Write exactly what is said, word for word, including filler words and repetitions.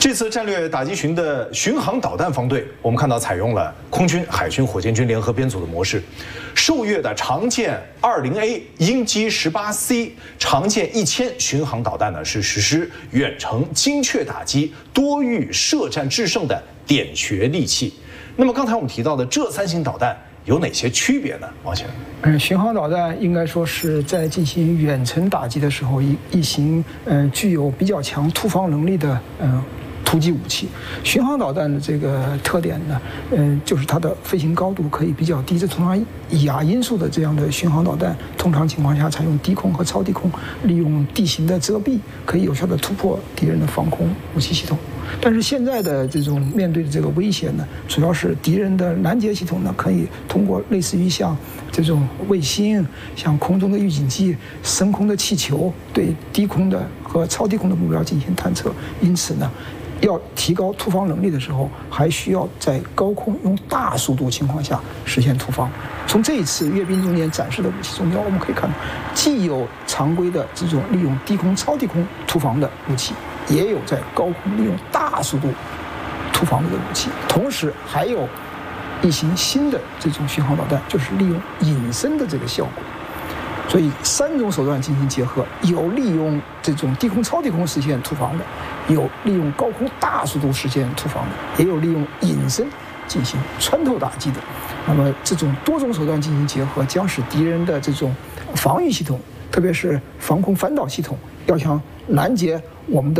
这次战略打击群的巡航导弹方队，我们看到采用了空军、海军、火箭军联合编组的模式，受阅的长剑二零 A、鹰击十八 C、长剑一千巡航导弹呢，是实施远程精确打击、多域射战制胜的点穴利器。那么刚才我们提到的这三型导弹有哪些区别呢？王先生， 嗯，巡航导弹应该说是在进行远程打击的时候，一一型嗯、呃、具有比较强突防能力的嗯。呃突击武器，巡航导弹的这个特点呢，嗯，就是它的飞行高度可以比较低。这通常亚音速的这样的巡航导弹，通常情况下采用低空和超低空，利用地形的遮蔽，可以有效的突破敌人的防空武器系统。但是现在的这种面对的这个威胁呢，主要是敌人的拦截系统呢，可以通过类似于像这种卫星、像空中的预警机、升空的气球，对低空的和超低空的目标进行探测。因此呢，要提高突防能力的时候，还需要在高空用大速度情况下实现突防。从这一次阅兵中间展示的武器中间，我们可以看到，既有常规的这种利用低空、超低空突防的武器，也有在高空利用大速度突防的武器，同时还有一型新的这种巡航导弹，就是利用隐身的这个效果。所以三种手段进行结合，有利用这种低空、超低空实现突防的，有利用高空大速度实现突防的，也有利用隐身进行穿透打击的。那么这种多种手段进行结合，将使敌人的这种防御系统，特别是防空反导系统，要想拦截我们的